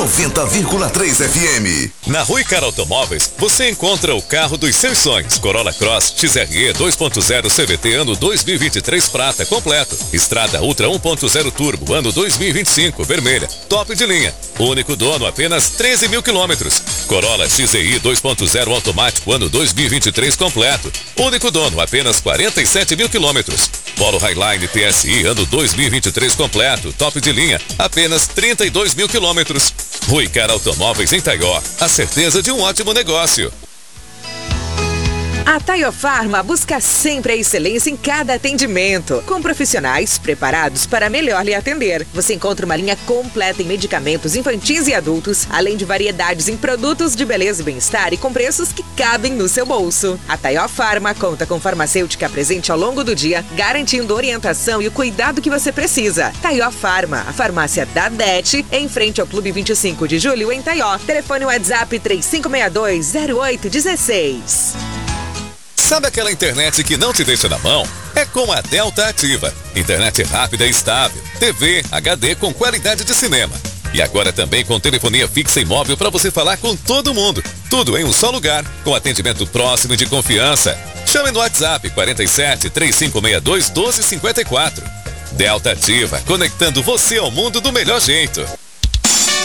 90,3 FM. Na Rui Cara Automóveis, você encontra o carro dos seus sonhos. Corolla Cross XRE 2.0 CVT ano 2023 prata completo. Estrada Ultra 1.0 Turbo ano 2025 vermelha. Top de linha. Único dono, apenas 13 mil quilômetros. Corolla XEI 2.0 automático ano 2023 completo. Único dono, apenas 47 mil quilômetros. Polo Highline TSI ano 2023 completo. Top de linha, apenas 32 mil quilômetros. Rui Cara Automóveis em Taió. A certeza de um ótimo negócio. A Taió Farma busca sempre a excelência em cada atendimento, com profissionais preparados para melhor lhe atender. Você encontra uma linha completa em medicamentos infantis e adultos, além de variedades em produtos de beleza e bem-estar e com preços que cabem no seu bolso. A Taió Farma conta com farmacêutica presente ao longo do dia, garantindo orientação e o cuidado que você precisa. Taió Farma, a farmácia da DET, em frente ao Clube 25 de Julho, em Taió. Telefone WhatsApp 3562-0816. Sabe aquela internet que não te deixa na mão? É com a Delta Ativa. Internet rápida e estável. TV, HD com qualidade de cinema. E agora também com telefonia fixa e móvel para você falar com todo mundo. Tudo em um só lugar, com atendimento próximo e de confiança. Chame no WhatsApp 47 3562 1254. Delta Ativa, conectando você ao mundo do melhor jeito.